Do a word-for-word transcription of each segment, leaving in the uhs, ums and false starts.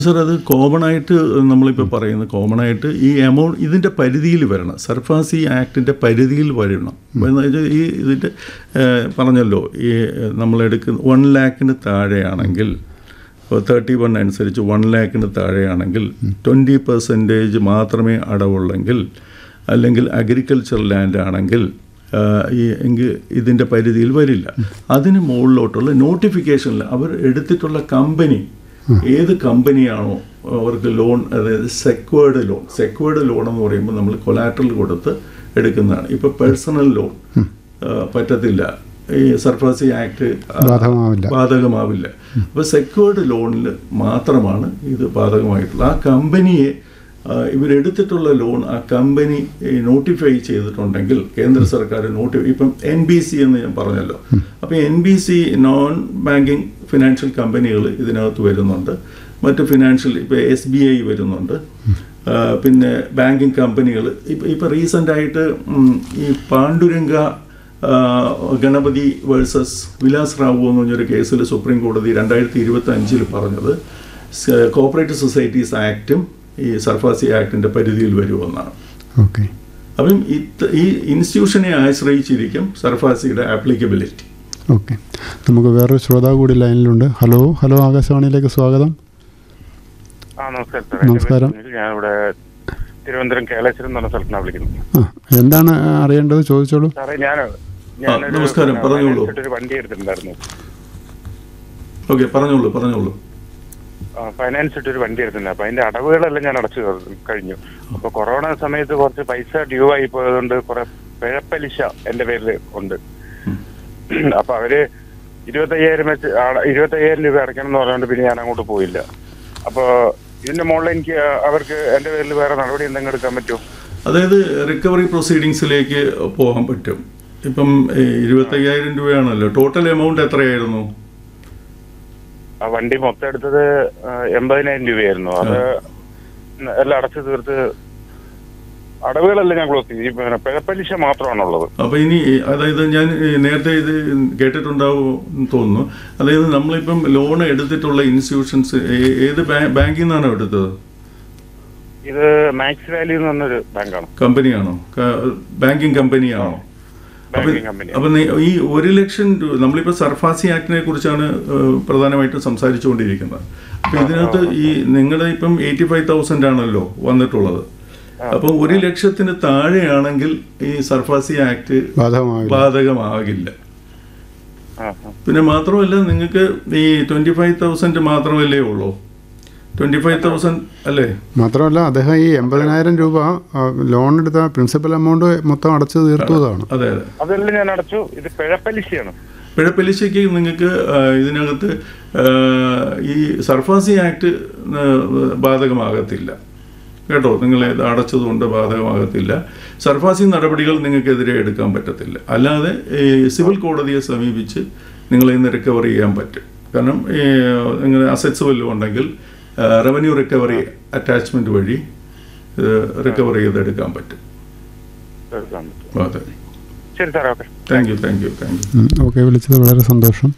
Sir, അത് common ആയിട്ട് നമ്മളിപ്പോൾ പറയുന്നത് കോമൺ ആയിട്ട് ഈ എമൗണ്ട് ഇതിൻ്റെ പരിധിയിൽ വരണം. സർഫാസി ആക്ടിൻ്റെ പരിധിയിൽ വരണം. എന്ന് വെച്ചാൽ ഈ ഇതിൻ്റെ പറഞ്ഞല്ലോ, ഈ നമ്മളെടുക്കുന്ന വൺ ലാക്കിന് താഴെയാണെങ്കിൽ, തേർട്ടി വൺ അനുസരിച്ച് വൺ ലാക്കിന് താഴെയാണെങ്കിൽ ട്വൻറ്റി പെർസെൻറ്റേജ് മാത്രമേ അടവുള്ളെങ്കിൽ, അല്ലെങ്കിൽ അഗ്രികൾച്ചർ ലാൻഡ് ആണെങ്കിൽ ഈ എങ്കിൽ ഇതിൻ്റെ പരിധിയിൽ വരില്ല. അതിന് മുകളിലോട്ടുള്ള നോട്ടിഫിക്കേഷനിൽ അവർ എടുത്തിട്ടുള്ള കമ്പനി ഏത് കമ്പനിയാണോ അവർക്ക് ലോൺ, അതായത് സെക്വേർഡ് ലോൺ സെക്വേർഡ് ലോൺ എന്ന് പറയുമ്പോൾ നമ്മൾ കൊലാറ്ററൽ കൊടുത്ത് എടുക്കുന്നതാണ്. ഇപ്പോൾ പേഴ്സണൽ ലോൺ പറ്റത്തില്ല, ഈ സർഫാസി ആക്ട് ബാധകമാവില്ല. അപ്പോൾ സെക്വേർഡ് ലോണിൽ മാത്രമാണ് ഇത് ബാധകമായിട്ടുള്ളത്. ആ കമ്പനിയെ ഇവരെടുത്തിട്ടുള്ള ലോൺ ആ കമ്പനി നോട്ടിഫൈ ചെയ്തിട്ടുണ്ടെങ്കിൽ കേന്ദ്ര സർക്കാർ നോട്ടിഫൈ, ഇപ്പം എൻ ബി സി എന്ന് ഞാൻ പറഞ്ഞല്ലോ, അപ്പോൾ N B C non banking financial കമ്പനികൾ ഇതിനകത്ത് വരുന്നുണ്ട്. മറ്റ് ഫിനാൻഷ്യൽ ഇപ്പോൾ എസ് ബി ഐ വരുന്നുണ്ട്, പിന്നെ ബാങ്കിങ് കമ്പനികൾ. ഇപ്പം ഇപ്പം റീസെൻ്റായിട്ട് ഈ പാണ്ഡുരംഗ ഗണപതി വേഴ്സസ് വിലാസ് റാവു എന്ന് പറഞ്ഞൊരു കേസിൽ സുപ്രീം കോടതി രണ്ടായിരത്തി ഇരുപത്തി അഞ്ചിൽ പറഞ്ഞത് കോപ്പറേറ്റീവ് സൊസൈറ്റീസ് ആക്റ്റും ഈ സർഫാസി ആക്ടിൻ്റെ പരിധിയിൽ വരുമെന്നാണ്. ഓക്കെ. അപ്പം ഇത് ഈ ഇൻസ്റ്റിറ്റ്യൂഷനെ ആശ്രയിച്ചിരിക്കും സർഫാസിയുടെ ആപ്ലിക്കബിലിറ്റി. ഓക്കെ, നമുക്ക് വേറൊരു ശ്രോതാവ് കൂടി ലൈനിലുണ്ട്. ഹലോ ഹലോ ആകാശവാണിയിലേക്ക് സ്വാഗതം. നമസ്കാരം. ഞാൻ ഇവിടെ തിരുവനന്തപുരം കേളേശ്വരം എന്ന് പറഞ്ഞ സ്ഥലത്താണ് വിളിക്കുന്നത്. ആ, എന്താണ് അറിയേണ്ടത് ചോദിച്ചോളൂ. സാറേ, ഞാൻ നമസ്കാരം, പറഞ്ഞോളൂ. ഒരു വണ്ടി എടുത്തിട്ടുണ്ടായിരുന്നു. ഓക്കെ, പറഞ്ഞോളൂ പറഞ്ഞോളൂ. ഫൈനാൻസ് ഇട്ടൊരു വണ്ടി എടുത്തിട്ടുണ്ട്. അപ്പൊ അതിന്റെ അടവുകളെല്ലാം ഞാൻ അടച്ചു കഴിഞ്ഞു. അപ്പൊ കൊറോണ സമയത്ത് കുറച്ച് പൈസ ഡ്യൂ ആയി പോയതുകൊണ്ട് കുറെ പിഴപ്പലിശ എന്റെ പേരിൽ ഉണ്ട്. അപ്പൊ അവര് ഇരുപത്തയ്യായിരം വെച്ച് ഇരുപത്തയ്യായിരം രൂപ അടയ്ക്കണം എന്ന് പറഞ്ഞുകൊണ്ട് പിന്നെ ഞാൻ അങ്ങോട്ട് പോയില്ല. അപ്പൊ ഇതിന്റെ മുകളിൽ എനിക്ക് അവർക്ക് എന്റെ പേരിൽ വേറെ നടപടി എന്തെങ്കിലും എടുക്കാൻ പറ്റുമോ? അതായത് റിക്കവറി പ്രൊസീഡിങ്സിലേക്ക് പോകാൻ പറ്റും. ഇപ്പം ഇരുപത്തയ്യായിരം രൂപയാണല്ലോ ടോട്ടൽ എമൗണ്ട്. എത്രയായിരുന്നു? ആ വണ്ടി മൊത്തം എടുത്തത് എൺപതിനായിരം രൂപയായിരുന്നു. അത് എല്ലാം അടച്ചു തീർത്ത് അടവുകളെല്ലാം ഞാൻ ക്ലോസ് ചെയ്തു. പിഴപ്പലിശ മാത്രമാണുള്ളത്. അപ്പൊ ഇനി അതായത് ഞാൻ നേരത്തെ ഇത് കേട്ടിട്ടുണ്ടാവും തോന്നുന്നു. അതായത് നമ്മളിപ്പം ലോൺ എടുത്തിട്ടുള്ള ഇൻസ്റ്റിറ്റ്യൂഷൻസ് ഏത് ബാങ്കിൽ നിന്നാണോ എടുത്തത്? ഇത് മാക്സ് വാല്യൂ എന്ന് പറഞ്ഞൊരു ബാങ്കാണ്. കമ്പനിയാണോ? ബാങ്കിങ് കമ്പനിയാണോ? അപ്പൊ ഈ ഒരു ലക്ഷം രൂപ നമ്മളിപ്പോ സർഫാസി ആക്ടിനെ കുറിച്ചാണ് പ്രധാനമായിട്ടും സംസാരിച്ചുകൊണ്ടിരിക്കുന്നത്. അപ്പൊ ഇതിനകത്ത് ഈ നിങ്ങളുടെ ഇപ്പം എയ്റ്റി ഫൈവ് തൗസൻഡ് ആണല്ലോ വന്നിട്ടുള്ളത്. അപ്പം ഒരു ലക്ഷത്തിന് താഴെയാണെങ്കിൽ ഈ സർഫാസി ആക്ട് ബാധകമാകില്ല. പിന്നെ മാത്രമല്ല, നിങ്ങൾക്ക് ഈ ട്വന്റി ഫൈവ് തൗസൻഡ് മാത്രമല്ലേ ഉള്ളൂ? ട്വന്റി ഫൈവ് തൗസൻഡ് അല്ലേ? മാത്രമല്ല, അദ്ദേഹം ഈ എൺപതിനായിരം രൂപ ലോൺ എടുത്ത പ്രിൻസിപ്പൽ എമൗണ്ട് മൊത്തം അടച്ചു തീർത്തതാണ്. അതെ അതെ, അതെല്ലാം ഞാൻ അടച്ചു. ഇത് പിഴപ്പലിശയാണ്. പിഴപ്പലിശയ്ക്ക് നിങ്ങൾക്ക് ഇതിനകത്ത് ഈ സർഫാസി ആക്ട് ബാധകമാകത്തില്ല കേട്ടോ. നിങ്ങൾ ഇത് അടച്ചതുകൊണ്ട് ബാധകമാകത്തില്ല. സർഫാസി നടപടികൾ നിങ്ങൾക്കെതിരെ എടുക്കാൻ പറ്റത്തില്ല. അല്ലാതെ സിവിൽ കോടതിയെ സമീപിച്ച് നിങ്ങളെ ഇന്ന് റിക്കവർ ചെയ്യാൻ പറ്റും. കാരണം നിങ്ങൾ അസറ്റ്സ് വല്ലതും ഉണ്ടെങ്കിൽ റവന്യൂ റിക്കവറി അറ്റാച്ച്മെന്റ് വഴി റിക്കവർ ചെയ്തെടുക്കാൻ പറ്റും. അതെ, thank you thank you thank you okay, വിളിച്ചത് വളരെ സന്തോഷം.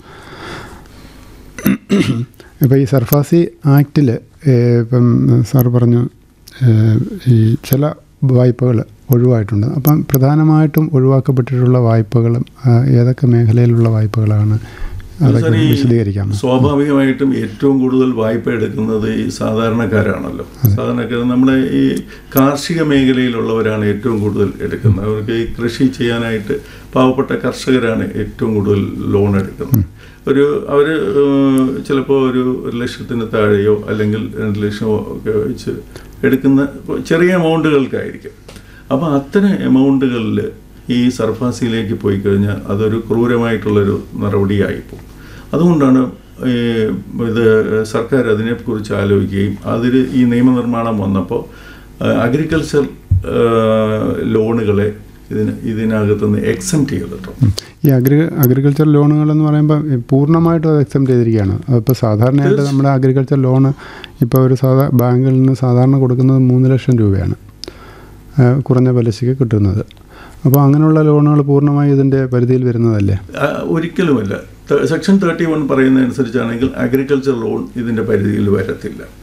ഇപ്പോൾ ഈ സർഫാസി ആക്റ്റിൽ ഇപ്പം സാർ പറഞ്ഞു ഈ ചില വായ്പകൾ ഒഴിവായിട്ടുണ്ട്. അപ്പം പ്രധാനമായിട്ടും ഒഴിവാക്കപ്പെട്ടിട്ടുള്ള വായ്പകളും ഏതൊക്കെ മേഖലയിലുള്ള വായ്പകളാണ്? വിശദീകരിക്കാം. സ്വാഭാവികമായിട്ടും ഏറ്റവും കൂടുതൽ വായ്പ എടുക്കുന്നത് ഈ സാധാരണക്കാരാണല്ലോ. സാധാരണക്കാർ നമ്മുടെ ഈ കാർഷിക മേഖലയിലുള്ളവരാണ് ഏറ്റവും കൂടുതൽ എടുക്കുന്നത്. അവർക്ക് ഈ കൃഷി ചെയ്യാനായിട്ട് പാവപ്പെട്ട കർഷകരാണ് ഏറ്റവും കൂടുതൽ ലോൺ എടുക്കുന്നത്. ഒരു അവർ ചിലപ്പോൾ ഒരു ഒരു ലക്ഷത്തിന് താഴെയോ അല്ലെങ്കിൽ രണ്ട് ലക്ഷമോ ഒക്കെ വെച്ച് എടുക്കുന്ന ചെറിയ എമൗണ്ടുകൾക്കായിരിക്കും. അപ്പോൾ അത്തരം എമൗണ്ടുകളിൽ ഈ സർഫാസിയിലേക്ക് പോയി കഴിഞ്ഞാൽ അതൊരു ക്രൂരമായിട്ടുള്ളൊരു നടപടിയായിപ്പോകും. അതുകൊണ്ടാണ് ഇത് സർക്കാർ അതിനെക്കുറിച്ച് ആലോചിക്കുകയും അതിൽ ഈ നിയമനിർമ്മാണം വന്നപ്പോൾ അഗ്രികൾച്ചർ ലോണുകളെ ഇതിന് ഇതിനകത്തുനിന്ന് എക്സംപ്റ്റ് ചെയ്തിട്ടുണ്ട്. ഈ അഗ്രി അഗ്രികൾച്ചർ ലോണുകൾ എന്ന് പറയുമ്പോൾ പൂർണ്ണമായിട്ടും അത് എക്സംപ്റ്റ് ചെയ്തിരിക്കുകയാണ്. അതിപ്പോൾ സാധാരണയായിട്ട് നമ്മുടെ അഗ്രികൾച്ചർ ലോണ് ഇപ്പോൾ ഒരു സാധാ ബാങ്കിൽ നിന്ന് സാധാരണ കൊടുക്കുന്നത് മൂന്ന് ലക്ഷം രൂപയാണ് കുറഞ്ഞ പലിശയ്ക്ക് കിട്ടുന്നത്. അപ്പോൾ അങ്ങനെയുള്ള ലോണുകൾ പൂർണ്ണമായി ഇതിൻ്റെ പരിധിയിൽ വരുന്നതല്ലേ? ഒരിക്കലുമല്ല. Section thirty one പറയുന്നതനുസരിച്ചാണെങ്കിൽ agriculture loan ഇതിൻ്റെ പരിധിയിൽ വരത്തില്ല.